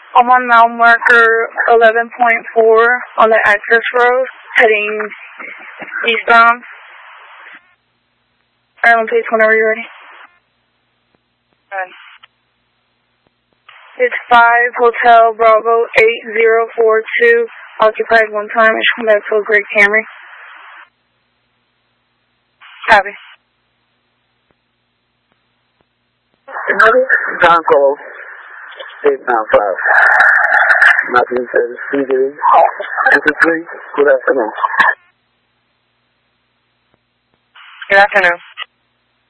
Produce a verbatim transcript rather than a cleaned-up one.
I'm on mile marker eleven point four on the access road, heading eastbound. Alright, please, whenever you're ready. Alright. It's five Hotel Bravo eight zero four two, occupied one time. It's from back to a Great Camry. Copy. John Cole, eight nine five. Nothing says C D. fifty-three. Good afternoon. Good afternoon.